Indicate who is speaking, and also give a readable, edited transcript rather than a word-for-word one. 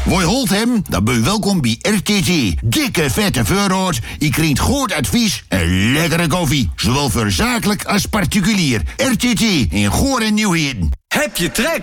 Speaker 1: Woi holt hem, dan ben je welkom bij RTT. Dikke vette voorraad, je krijgt goed advies en lekkere koffie. Zowel voor zakelijk als particulier. RTT in Goor en Nieuwheden.
Speaker 2: Heb je trek?